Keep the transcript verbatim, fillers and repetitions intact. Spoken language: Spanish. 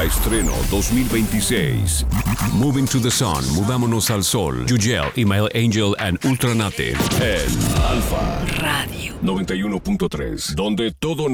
Alfa Estreno dos mil veintiséis. Moving to the Sun, Mudámonos al Sol. Yugel, Email Angel and Ultranate. En Alfa Radio noventa y uno punto tres, donde todo